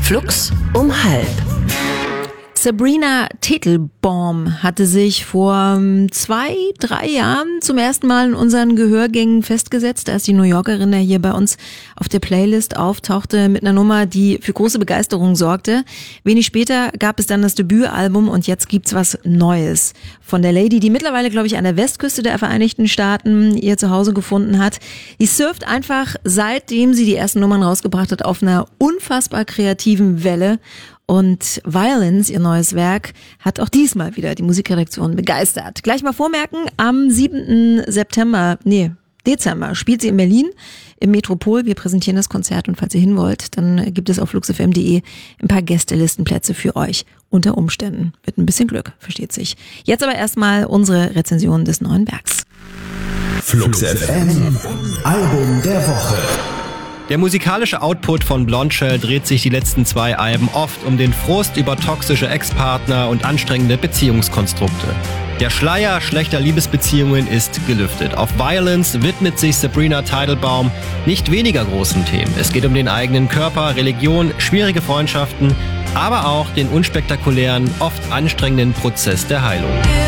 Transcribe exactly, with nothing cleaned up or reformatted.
Flux um halb. Sabrina Teitelbaum hatte sich vor zwei, drei Jahren zum ersten Mal in unseren Gehörgängen festgesetzt, als die New Yorkerin ja hier bei uns auf der Playlist auftauchte mit einer Nummer, die für große Begeisterung sorgte. Wenig später gab es dann das Debütalbum und jetzt gibt's was Neues von der Lady, die mittlerweile, glaube ich, an der Westküste der Vereinigten Staaten ihr Zuhause gefunden hat. Die surft einfach, seitdem sie die ersten Nummern rausgebracht hat, auf einer unfassbar kreativen Welle. Und Violence, ihr neues Werk, hat auch diesmal wieder die Musikredaktion begeistert. Gleich mal vormerken, am siebten September, nee, Dezember spielt sie in Berlin im Metropol. Wir präsentieren das Konzert und falls ihr hin wollt, dann gibt es auf fluxfm punkt de ein paar Gästelistenplätze für euch. Unter Umständen. Mit ein bisschen Glück, versteht sich. Jetzt aber erstmal unsere Rezension des neuen Werks. FluxFM, Album der Woche. Der musikalische Output von Blondshell dreht sich die letzten zwei Alben oft um den Frust über toxische Ex-Partner und anstrengende Beziehungskonstrukte. Der Schleier schlechter Liebesbeziehungen ist gelüftet. Auf Violence widmet sich Sabrina Teitelbaum nicht weniger großen Themen. Es geht um den eigenen Körper, Religion, schwierige Freundschaften, aber auch den unspektakulären, oft anstrengenden Prozess der Heilung.